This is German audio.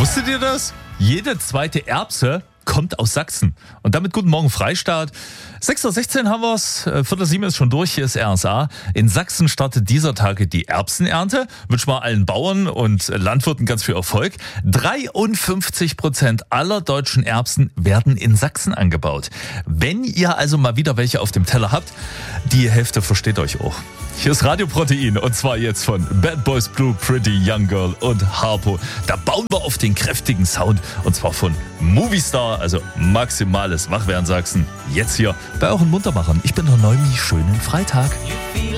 Wusstet ihr das? Jede zweite Erbse kommt aus Sachsen. Und damit guten Morgen Freistaat. 6.16 Uhr haben wir es, 6:45 ist schon durch, hier ist RSA. In Sachsen startet dieser Tage die Erbsenernte. Wünschen wir allen Bauern und Landwirten ganz viel Erfolg. 53% aller deutschen Erbsen werden in Sachsen angebaut. Wenn ihr also mal wieder welche auf dem Teller habt, die Hälfte versteht euch auch. Hier ist Radio Protein und zwar jetzt von Bad Boys Blue, Pretty Young Girl und Harpo. Da bauen wir auf den kräftigen Sound und zwar von Movistar, also maximales Wachwerden Sachsen. Jetzt hier bei euren Muntermachern. Ich bin der Neumi, schönen Freitag.